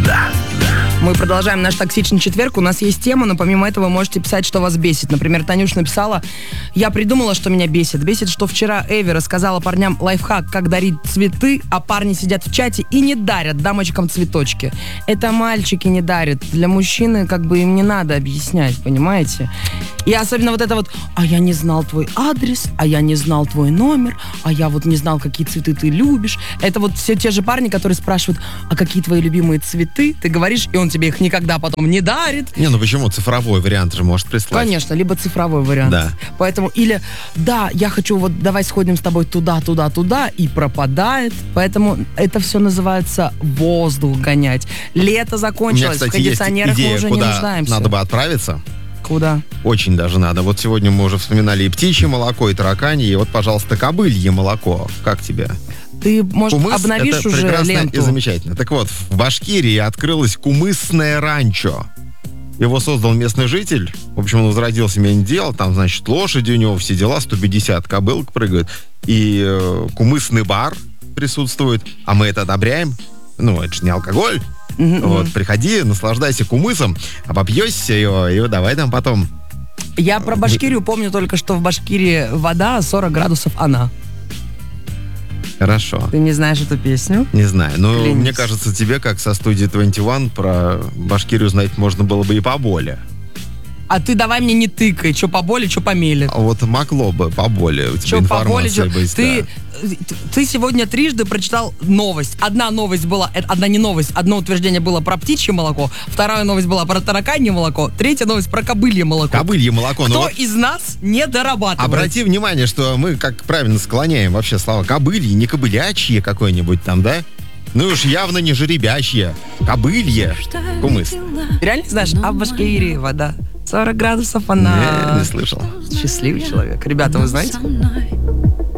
Мы продолжаем наш токсичный четверг. У нас есть тема, но помимо этого вы можете писать, что вас бесит. Например, Танюш написала: я придумала, что меня бесит. Бесит, что вчера Эви рассказала парням лайфхак, как дарить цветы, а парни сидят в чате и не дарят дамочкам цветочки. Это мальчики не дарят. Для мужчины как бы им не надо объяснять, понимаете? И особенно вот это вот: а я не знал твой адрес, а я не знал твой номер, а я вот не знал, какие цветы ты любишь. Это вот все те же парни, которые спрашивают: а какие твои любимые цветы? Ты говоришь, и он тебе их никогда потом не дарит. Не, ну почему? Цифровой вариант же может прислать. Конечно, либо цифровой вариант. Да. Поэтому, или, да, я хочу, вот, давай сходим с тобой туда, и пропадает. Поэтому это все называется воздух гонять. Лето закончилось, у меня, кстати, в кондиционерах есть идея, мы уже куда не нуждаемся. надо бы отправиться. Куда? Очень даже надо. Вот сегодня мы уже вспоминали и птичье молоко, и тараканье, и вот, пожалуйста, кобылье молоко. Как тебе? Ты, может, Кумыс — обновишь это уже прекрасно ленту? и замечательно. Так вот, в Башкирии открылось кумысное ранчо. Его создал местный житель. В общем, он возродил семейное дело. Там, значит, лошади у него, все дела, 150 кобылок прыгают. И кумысный бар присутствует. А мы это одобряем. Ну, это же не алкоголь. Вот, приходи, наслаждайся кумысом, а попьешься его, и давай там потом. Я про Башкирию помню только, что в Башкирии вода 40 градусов она. Хорошо. Ты не знаешь эту песню? Не знаю, но Клянусь. мне кажется, тебе, как со студии 21, про Башкирию знать можно было бы и поболее. А ты давай мне не тыкай, что поболее, что помеле. А вот могло бы поболее у тебя Что поболее, информация быть. ты сегодня трижды прочитал новость. Одна новость была, одна не новость, одно утверждение было про птичье молоко, вторая новость была про тараканье молоко, третья новость про кобылье молоко. Кобылье молоко. Кто Вот из нас не дорабатывает? обрати внимание, что мы как правильно склоняем вообще слова кобылье, не кобылячье какое-нибудь там, да? Ну уж явно не жеребячье. Кобылье. Кумыс. Ты реально знаешь, а в Башкирии вода 40 градусов она... Не слышал. Счастливый человек. Ребята, вы знаете?